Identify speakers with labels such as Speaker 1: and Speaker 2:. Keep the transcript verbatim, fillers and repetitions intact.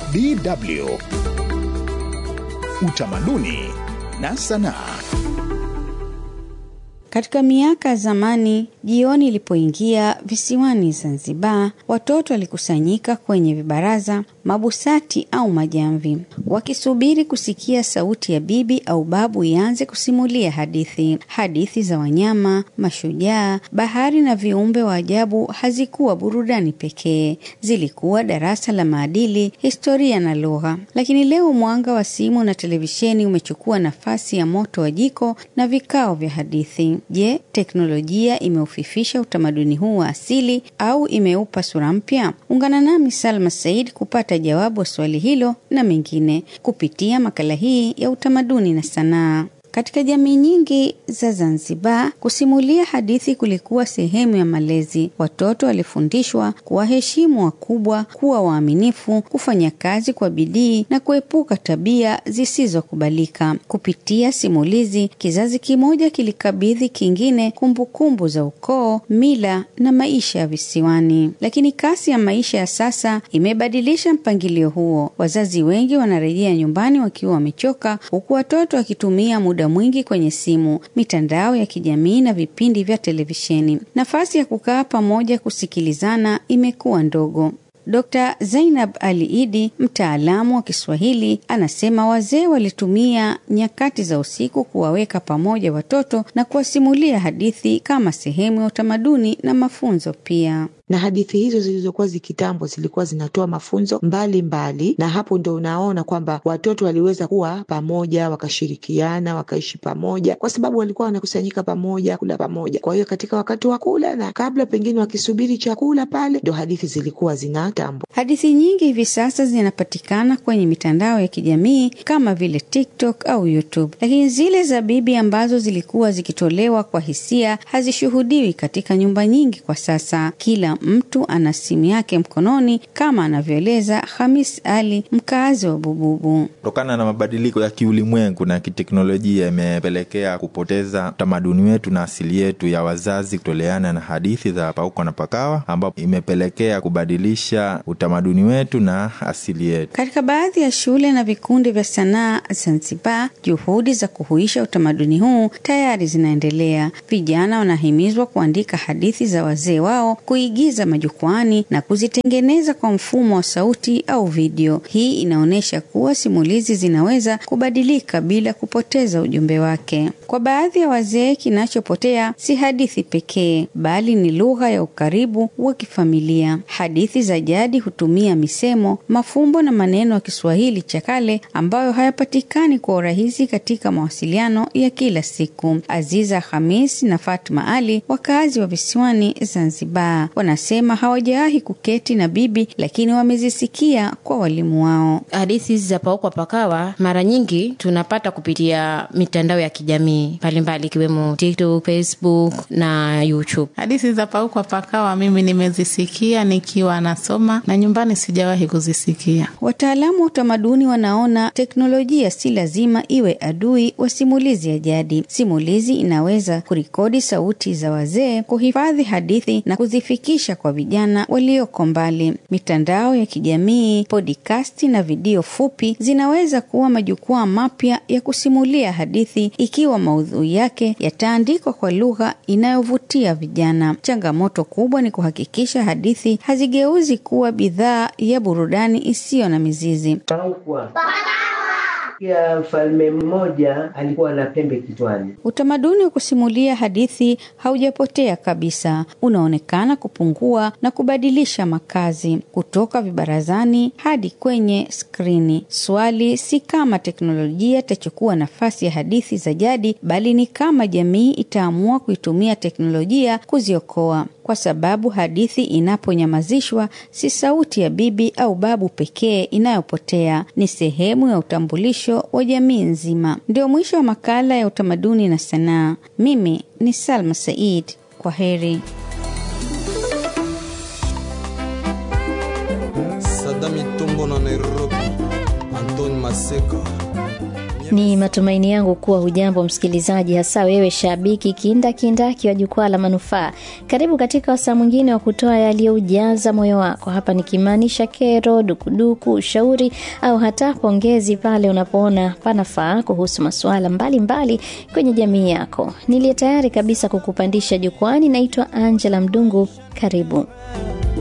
Speaker 1: D W Utamaduni na sanaa.
Speaker 2: Katika miaka zamani, jioni ilipoingia visiwani Zanzibar, watoto walikusanyika kwenye vibaraza, mabusati au majamvi, wakisubiri kusikia sauti ya bibi au babu ianze kusimulia hadithi. Hadithi za wanyama, mashujaa, bahari na viumbe wa ajabu hazikuwa burudani pekee, zilikuwa darasa la maadili, historia na lugha. Lakini leo mwanga wa simu na televisheni umechukua nafasi ya moto wa jiko na vikao vya hadithi. Je, teknolojia imeufifisha utamaduni huu wa asili au imeupa sura mpya? Ungana nami Salma Said kupata jawabu wa swali hilo na mengine kupitia makala hii ya utamaduni na sanaa. Katika jamii nyingi za Zanzibar, kusimulia hadithi kulikuwa sehemu ya malezi. Watoto walifundishwa kuwaheshimu wakubwa, kuwa waaminifu, kufanya kazi kwa bidii na kuepuka tabia zisizokubalika. Kupitia simulizi, kizazi kimoja kilikabidhi kingine kumbukumbu za ukoo, mila na maisha ya visiwani. Lakini kasi ya maisha ya sasa imebadilisha mpangilio huo. Wazazi wengi wanarejea nyumbani wakiwa wamechoka, huku watoto wakitumia muda mwingi kwenye simu, mitandao ya kijamii na vipindi vya televisheni. Nafasi ya kukaa pamoja kusikilizana imekuwa ndogo. Dokta Zainab Ali Idi, mtaalamu wa Kiswahili, anasema wazee walitumia nyakati za usiku kuwaweka pamoja watoto na kuwasimulia hadithi kama sehemu ya utamaduni na mafunzo pia.
Speaker 3: Na hadithi hizo zilizokuwa zikitambo zilikuwa zinatoa mafunzo mbali mbali, na hapo ndo unaona kwamba watoto waliweza kuwa pamoja, wakashirikiana, wakaishi pamoja kwa sababu walikuwa wanakusanyika pamoja, kula pamoja. Kwa hiyo katika wakati wa kula na kabla pengine wakisubiri chakula pale, ndo hadithi zilikuwa zinatambo.
Speaker 2: Hadithi nyingi hivi sasa zinapatikana kwenye mitandao ya kijamii kama vile TikTok au YouTube. Lakini zile za bibi ambazo zilikuwa zikitolewa kwa hisia hazishuhudiwi katika nyumba nyingi kwa sasa. Kila mtu ana simu yake mkononi, kama anavyoeleza Hamis Ali, mkazi wa Bububu.
Speaker 4: Kutokana na mabadiliko ya kiulimwengu na kiteknolojia imepelekea kupoteza utamaduni wetu na asili yetu ya wazazi kutoleana na hadithi za pauko na pakawa, ambapo imepelekea kubadilisha utamaduni wetu na asili yetu.
Speaker 2: Katika baadhi ya shule na vikundi vya sanaa Zanzibar, juhudi za kuhuisha utamaduni huu tayari zinaendelea. Vijana wanahimizwa kuandika hadithi za wazee wao, kuigiza majukwani na kuzitengeneza kwa mfumo wa sauti au video. Hii inaonesha kuwa simulizi zinaweza kubadilika bila kupoteza ujumbe wake. Kwa baadhi ya wazee, kinachopotea si hadithi pekee, bali ni lugha ya ukaribu wa kifamilia. Hadithi za jadi hutumia misemo, mafumbo na maneno ya Kiswahili cha kale ambayo hayapatikani kwa urahisi katika mawasiliano ya kila siku. Aziza Hamis na Fatma Ali, wakazi wa visiwani Zanzibar, wanasema hawajawahi kuketi na bibi, lakini wamezisikia kwa walimu wao.
Speaker 5: Hadithi za pauko pakawa mara nyingi tunapata kupitia mitandao ya kijamii mbalimbali ikiwemo TikTok, Facebook na YouTube.
Speaker 6: Hadithi za pauko pakawa mimi nimezisikia nikiwa nasoma, na nyumbani sijawahi kuzisikia.
Speaker 2: Wataalamu wa utamaduni wanaona teknolojia si lazima iwe adui wa simulizi ya jadi. Simulizi inaweza kurekodi sauti za wazee, kuhifadhi hadithi na kuzifikisha kwa vijana walioko mbali. Mitandao ya kijamii, podcast na video fupi zinaweza kuwa majukwaa mapya ya kusimulia hadithi ikiwa maudhui yake yataandikwa kwa lugha inayovutia vijana. Changamoto kubwa ni kuhakikisha hadithi hazigeuzi kuwa bidhaa ya burudani isiyo na mizizi.
Speaker 7: Paukwa. Ya mfalme mmoja alikuwa na pembe kichwani.
Speaker 2: Utamaduni wa kusimulia hadithi haujapotea kabisa, unaonekana kupungua na kubadilisha makazi kutoka vibarazani hadi kwenye skrini. Swali si kama teknolojia itachukua nafasi ya hadithi za jadi, bali ni kama jamii itaamua kuitumia teknolojia kuziokoa. Kwa sababu hadithi inaponyamazishwa, si sauti ya bibi au babu pekee inayopotea, ni sehemu ya utambulisho wa jamii nzima. Ndio mwisho wa makala ya utamaduni na sanaa. Mimi ni Salma Said. Kwa heri.
Speaker 8: Sadami Tumbo na Nairobi, Anton Maseka. Ni matumaini yangu kuwa hujambo msikilizaji, hasa wewe shabiki kinda kindaki wa Jukwaa la Manufaa. Karibu katika wasaa mwingine wa kutoa yaliyoujaza moyo wako. Hapa nikimaanisha kero, dukuduku, ushauri au hata pongezi pale unapoona panafaa kuhusu masuala mbalimbali kwenye jamii yako. Niliye tayari kabisa kukupandisha jukwani, naitwa Angela Mdungu. Karibu.